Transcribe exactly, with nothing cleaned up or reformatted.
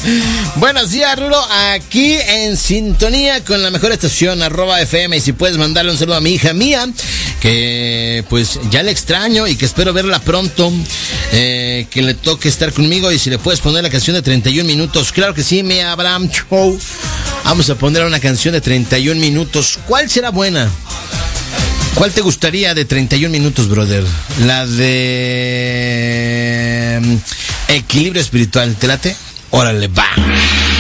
Buenos días, Rulo, aquí en sintonía con la mejor estación, arroba F M, y si puedes mandarle un saludo a mi hija Mía, que pues ya le extraño y que espero verla pronto, eh, que le toque estar conmigo, y si le puedes poner la canción de treinta y un minutos, claro que sí, Mía Abraham Show, vamos a poner una canción de treinta y un minutos. ¿Cuál será buena? ¿Cuál te gustaría de treinta y un minutos, brother? La de Equilibrio Espiritual, ¿te late? Órale, va.